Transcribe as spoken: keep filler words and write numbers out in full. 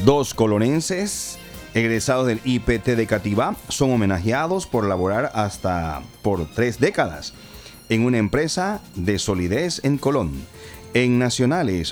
Dos colonenses egresados del I P T de Cativá son homenajeados por laborar hasta por tres décadas en una empresa de solidez en Colón. En nacionales,